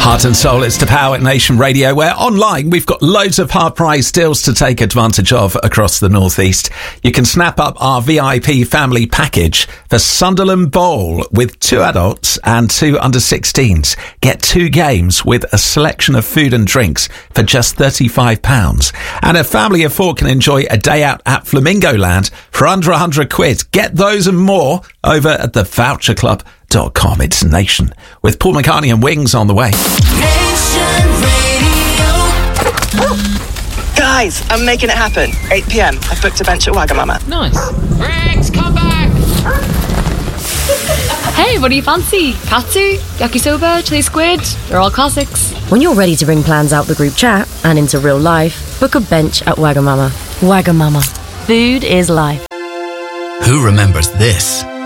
Heart and Soul, it's to Power Nation Radio, where online we've got loads of hard prize deals to take advantage of across the Northeast. You can snap up our VIP family package for Sunderland Bowl with 2 adults and 2 under-16s. Get 2 games with a selection of food and drinks for just £35. And a family of 4 can enjoy a day out at Flamingo Land for under £100. Get those and more over at thevoucherclub.com. It's Nation with Paul McCartney and Wings on the way. Nation Radio. Guys, I'm making it happen. 8 p.m. I've booked a bench at Wagamama. Nice. Rex, come back! Hey, what do you fancy? Katsu, yakisoba, chili squid? They're all classics. When you're ready to bring plans out the group chat and into real life, book a bench at Wagamama. Wagamama. Food is life. Who remembers this?